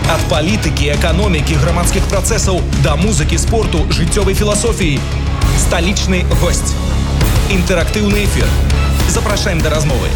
Ад палітыкі, эканомікі, грамадскіх працэсаў да музыкі, спорту, жыццёвай філасофіі. Сталічны госць. Інтэрактыўны эфір. Запрашаем да размовы.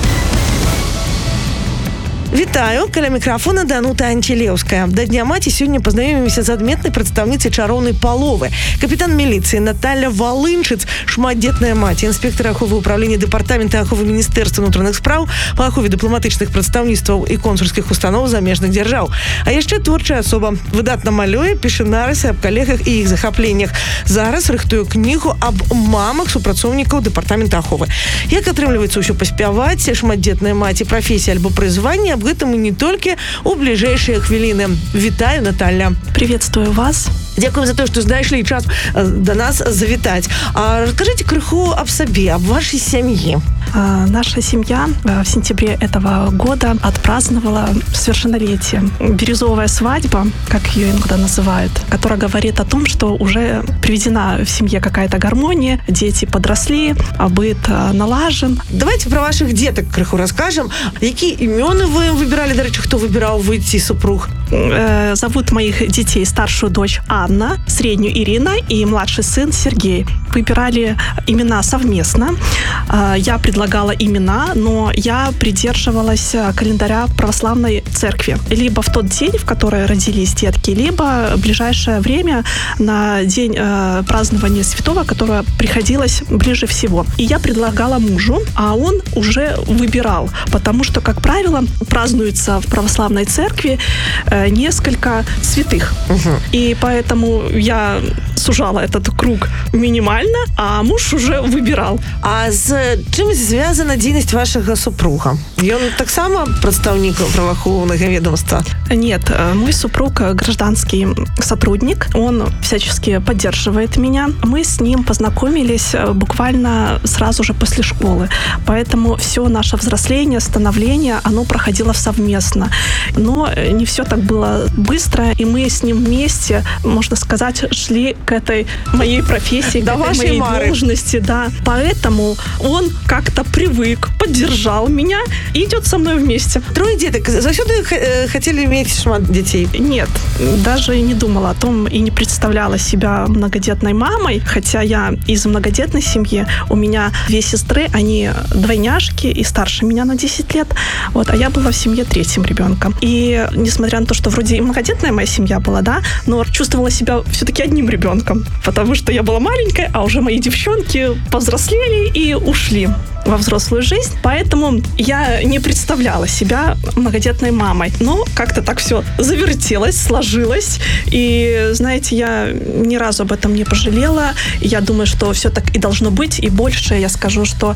Вітаю, каля мікрафона Данута Анчелеўская. Да Дня маці сёння пазнаёмімся з адметнай прадстаўніцай чароўнай паловы. Капітан міліцыі Наталя Валынчыц, шматдзетная маці, інспектар аховы ўправлення дэпартамента аховы Міністэрства ўнутраных спраў па ахове дыпламатычных прадстаўніцтваў і консульскіх устаноў замежных дзяржаў. А яшчэ творчая асоба. Выдатна малюе, піша нарысы аб калегах і іх захапленнях. Зараз рыхтуе кнігу аб мамах супрацоўнікаў дэпартамента аховы. Як атрымліваецца ўсё паспяваць, шматдзетная маці, прафесія альбо прызванне, гэтым і не толькі у бліжэйшыя хвіліны. Вітаю, Наталья. Приветствую вас. Дякуем за то, что знайшлі час до нас завітаць. А расскажите крыху об себе, об вашей семье. Наша семья в сентябре этого года отпраздновала совершеннолетие. Бирюзовая свадьба, как ее иногда называют, которая говорит о том, что уже приведена в семье какая-то гармония, дети подросли, а быт налажен. Давайте про ваших деток крыху расскажем. Какие имена вы выбирали, до речі, кто выбирал выйти супруг? Зовут моих детей старшую дочь Анна, среднюю Ирина и младший сын Сергей. Выбирали имена совместно. Я предлагала имена, но я придерживалась календаря православной церкви. Либо в тот день, в который родились детки, либо в ближайшее время на день празднования святого, которое приходилось ближе всего. И я предлагала мужу, а он уже выбирал, потому что, как правило, празднуется в православной церкви несколько святых. И поэтому я сужала этот круг минимально, а муж уже выбирал. А з чим зв'язана дзейнасць вашага супруга? Ён таксама прадстаўнік праваахоўнага ведомства? Нет, мой супруг гражданский сотрудник, он всячески поддерживает меня. Мы с ним познакомились буквально сразу же после школы, поэтому все наше взросление, становление, оно проходило совместно. Но не все так было быстро, и мы с ним вместе, можно сказать, шли к этой моей профессии, к этой моей должности, да. Поэтому он как-то привык, поддержал меня и идет со мной вместе. Трое деток. Засюды хотели иметь шмат детей? Нет, даже и не думала о том, и не представляла себя многодетной мамой, хотя я из многодетной семьи. У меня 2 сестры, они двойняшки и старше меня на 10 лет. Вот, а я была в семье 3-м ребенком. И несмотря на то, что вроде и многодетная моя семья была, да, но чувствовала себя все-таки одним ребенком, потому что я была маленькая, а уже мои девчонки повзрослели и ушли во взрослую жизнь, поэтому я не представляла себя многодетной мамой. Но как-то так все завертелось, сложилось, и, знаете, я ни разу об этом не пожалела. Я думаю, что все так и должно быть, и больше я скажу, что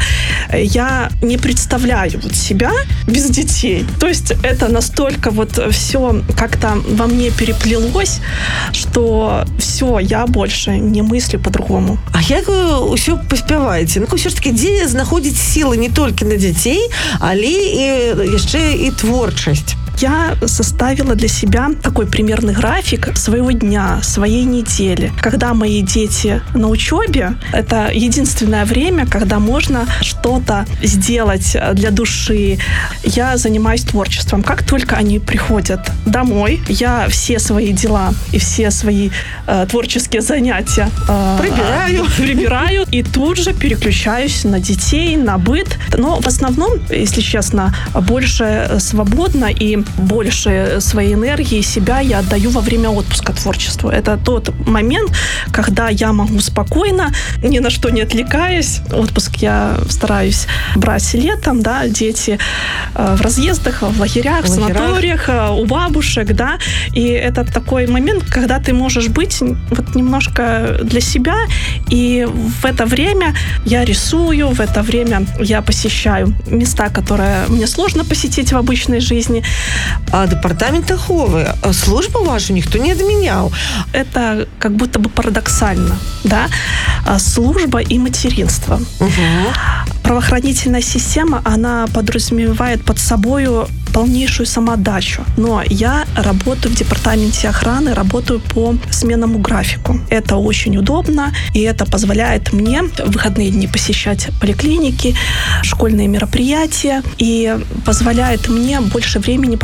я не представляю вот себя без детей. То есть это настолько вот все как-то во мне переплелось, что все, я больше не мыслю по-другому. А як вы ўсё паспяваеце? Ну, ўсё ж таки, дзе знаходзіць сілы не толькі на дзяцей, але і яшчэ і творчасць? Я составила для себя такой примерный график своего дня, своей недели. Когда мои дети на учебе, это единственное время, когда можно что-то сделать для души. Я занимаюсь творчеством. Как только они приходят домой, я все свои дела и все свои творческие занятия прибираю и тут же переключаюсь на детей, на быт. Но в основном, если честно, больше свободно и больше своей энергии, себя я отдаю во время отпуска творчеству. Это тот момент, когда я могу спокойно, ни на что не отвлекаясь. Отпуск я стараюсь брать летом, да, дети в разъездах, в лагерях, в санаториях, у бабушек, да. И это такой момент, когда ты можешь быть вот немножко для себя, и в это время я рисую, в это время я посещаю места, которые мне сложно посетить в обычной жизни. А департамент аховы, службу вашу никто не отменял. Это как будто бы парадоксально, да? Служба и материнство. Правоохранительная система, она подразумевает под собою полнейшую самоотдачу. Но я работаю в департаменте охраны, работаю по сменному графику. Это очень удобно, и это позволяет мне в выходные дни посещать поликлиники, школьные мероприятия, и позволяет мне больше времени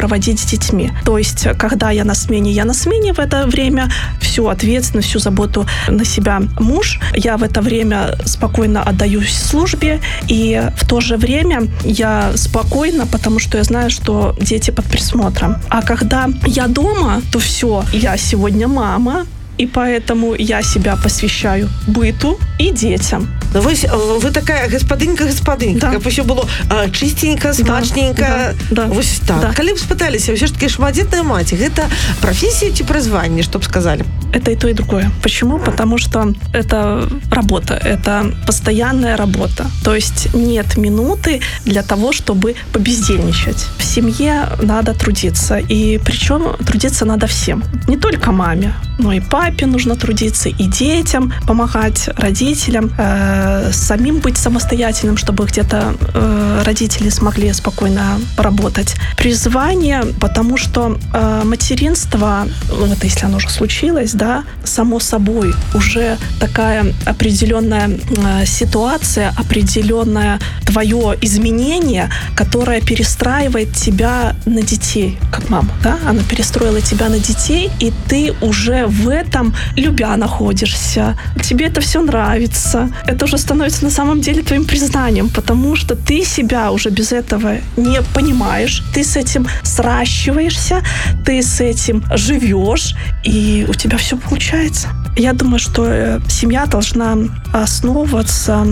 проводить с детьми. То есть, когда я на смене в это время всю ответственность, всю заботу на себя муж. Я в это время спокойно отдаюсь службе, и в то же время я спокойна, потому что я знаю, что дети под присмотром. А когда я дома, то все, я сегодня мама, и поэтому я себя посвящаю быту и детям. Ну, вы такая гаспадынька, Да. каб усё было чистенько, смачненько. Да. Вось так. Да. Калі б спыталіся, ўсё ж таки шматдзетная маці, гэта прафесія ці прызванне, што б сказалі? Это и то, и другое. Почему? Потому что это работа, это постоянная работа. То есть нет минуты для того, чтобы побездельничать. В семье надо трудиться. И причем трудиться надо всем. Не только маме, но и папе нужно трудиться, и детям помогать, родителям, самим быть самостоятельным, чтобы где-то родители смогли спокойно поработать. Призвание, потому что материнство, вот если оно уже случилось, да, само собой, уже такая определенная ситуация, определенное твое изменение, которое перестраивает тебя на детей, как мама, да, она перестроила тебя на детей, и ты уже в этом любя находишься, тебе это все нравится, это уже становится на самом деле твоим признанием, потому что ты себя уже без этого не понимаешь, ты с этим сращиваешься, ты с этим живешь, и у тебя все получается. Я думаю, что семья должна основываться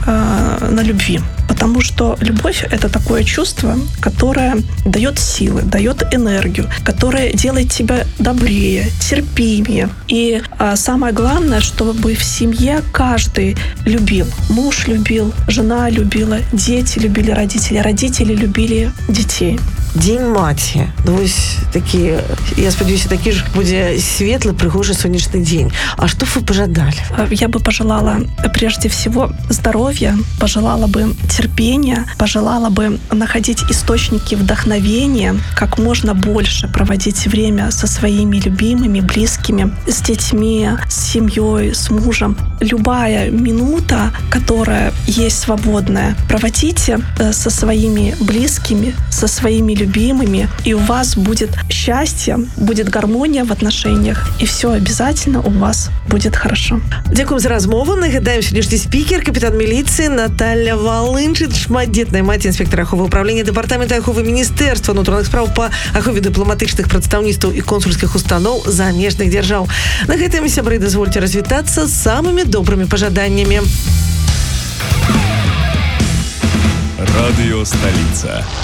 на любви. Потому что любовь — это такое чувство, которое дает силы, дает энергию, которое делает тебя добрее, терпимее. И самое главное, чтобы в семье каждый любил. Муж любил, жена любила, дети любили родителей, родители любили детей. Дзень маці. Ну, вось такі, я спадзяюся, такі ж будзе светлы, прыгожы сонечны дзень. А што вы пожадали? Я бы пожелала прежде всего здоровья, пожелала бы терпения, пожелала бы находить источники вдохновения, как можно больше проводить время со своими любимыми, близкими, с детьми, с семьей, с мужем. Любая минута, которая есть свободная, проводите со своими близкими, со своими любимыми, и у вас будет счастье, будет гармония в отношениях, и все обязательно у вас будет хорошо. Дзякуем за размову. Нагадаем, сённяшні спікер, капітан міліцыі Наталья Валынчыц, шматдзетная маці, інспектор аховы ўправлення дэпартамента аховы міністэрства ўнутраных спраў па ахове дыпламатычных прадстаўніцтваў і консульскіх устаноў замежных дзяржаў. На гэтым, сябры, дазвольце развітацца з самымі добрымі пажаданнямі. Радио «Столица».